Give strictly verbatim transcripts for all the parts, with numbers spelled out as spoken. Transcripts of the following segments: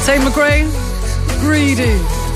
Tate McRae, Greedy.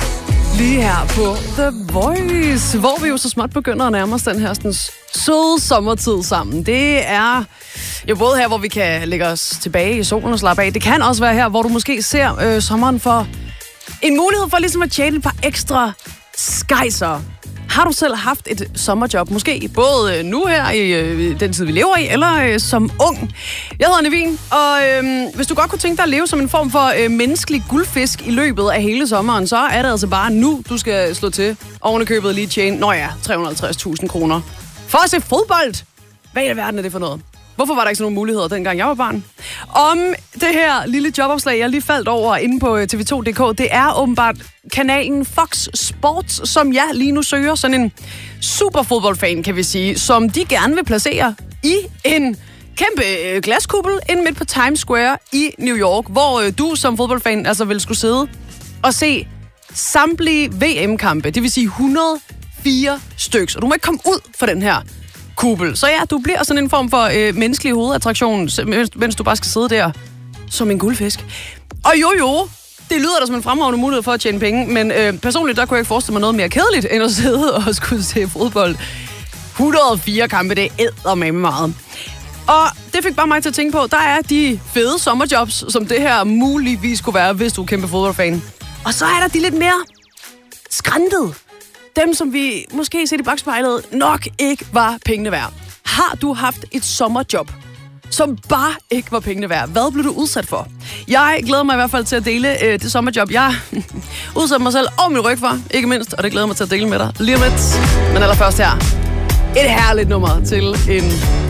Lige her på The Voice, hvor vi jo så småt begynder at nærme os den her sådan, søde sommertid sammen. Det er jo både her, hvor vi kan lægge os tilbage i solen og slappe af. Det kan også være her, hvor du måske ser øh, sommeren for en mulighed for ligesom at tjene et par ekstra skejser. Har du selv haft et sommerjob? Måske både nu her i øh, den tid, vi lever i, eller øh, som ung. Jeg hedder Nevin, og øh, hvis du godt kunne tænke dig at leve som en form for øh, menneskelig guldfisk i løbet af hele sommeren, så er det altså bare nu, du skal slå til. Oven i købet lige tjene, nå ja, tre hundrede og halvtreds tusind kroner. For at se fodbold! Hvad i verden er det for noget? Hvorfor var der ikke sådan nogle muligheder, dengang jeg var barn? Om det her lille jobopslag, jeg lige faldt over inde på T V to punktum d k, det er åbenbart kanalen Fox Sports, som jeg lige nu søger. Sådan en superfodboldfan, kan vi sige, som de gerne vil placere i en kæmpe glaskuppel inde midt på Times Square i New York, hvor du som fodboldfan altså vil skulle sidde og se samtlige V M-kampe, det vil sige et hundrede og fire stykker. Og du må ikke komme ud for den her kuppel. Så ja, du bliver sådan en form for øh, menneskelig hovedattraktion, mens, mens du bare skal sidde der som en guldfisk. Og jo jo, det lyder da som en fremragende mulighed for at tjene penge, men øh, personligt, der kunne jeg ikke forestille mig noget mere kedeligt, end at sidde og skulle se fodbold. et hundrede og fire kampe, det æder med meget. Og det fik bare mig til at tænke på, der er de fede sommerjobs, som det her muligvis kunne være, hvis du er kæmpe fodboldfan. Og så er der de lidt mere skrantede. Dem, som vi måske set i bagspejlet, nok ikke var pengene værd. Har du haft et sommerjob, som bare ikke var pengene værd? Hvad blev du udsat for? Jeg glæder mig i hvert fald til at dele øh, det sommerjob, jeg udsatte mig selv og min ryg for, ikke mindst, og det glæder mig til at dele med dig lige om lidt. Men allerførst her, et herligt nummer til en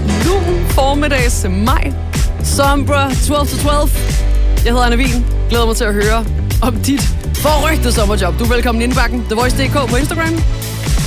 lun formiddags maj. Sombra tolv til tolv. Jeg hedder Anna Wien. Glæder mig til at høre om dit forrygte sommerjob. Du er velkommen i indbakken. The Voice punktum d k på Instagram.